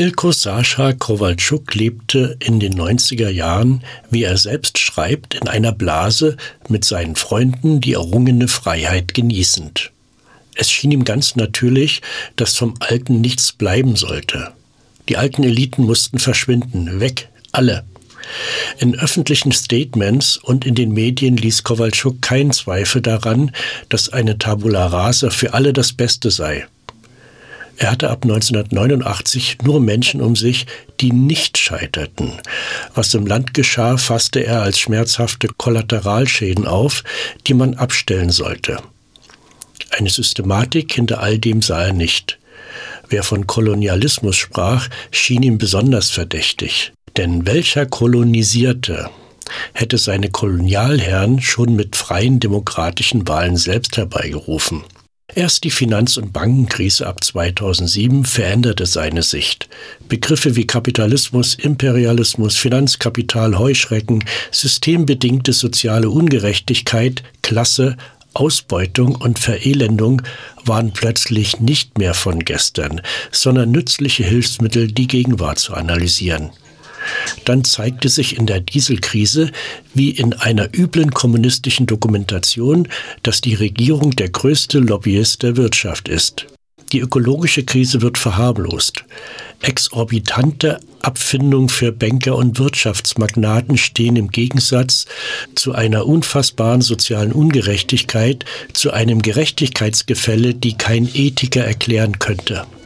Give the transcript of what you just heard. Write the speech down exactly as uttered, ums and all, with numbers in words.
Ilko Sascha Kowalczuk lebte in den neunziger Jahren, wie er selbst schreibt, in einer Blase mit seinen Freunden die errungene Freiheit genießend. Es schien ihm ganz natürlich, dass vom Alten nichts bleiben sollte. Die alten Eliten mussten verschwinden, weg, alle. In öffentlichen Statements und in den Medien ließ Kowalczuk keinen Zweifel daran, dass eine Tabula rasa für alle das Beste sei. Er hatte ab neunzehnhundertneunundachtzig nur Menschen um sich, die nicht scheiterten. Was im Land geschah, fasste er als schmerzhafte Kollateralschäden auf, die man abstellen sollte. Eine Systematik hinter all dem sah er nicht. Wer von Kolonialismus sprach, schien ihm besonders verdächtig. Denn welcher Kolonisierte hätte seine Kolonialherren schon mit freien demokratischen Wahlen selbst herbeigerufen? Erst die Finanz- und Bankenkrise ab zweitausendsieben veränderte seine Sicht. Begriffe wie Kapitalismus, Imperialismus, Finanzkapital, Heuschrecken, systembedingte soziale Ungerechtigkeit, Klasse, Ausbeutung und Verelendung waren plötzlich nicht mehr von gestern, sondern nützliche Hilfsmittel, die Gegenwart zu analysieren. Dann zeigte sich in der Dieselkrise, wie in einer üblen kommunistischen Dokumentation, dass die Regierung der größte Lobbyist der Wirtschaft ist. Die ökologische Krise wird verharmlost. Exorbitante Abfindungen für Banker und Wirtschaftsmagnaten stehen im Gegensatz zu einer unfassbaren sozialen Ungerechtigkeit, zu einem Gerechtigkeitsgefälle, die kein Ethiker erklären könnte.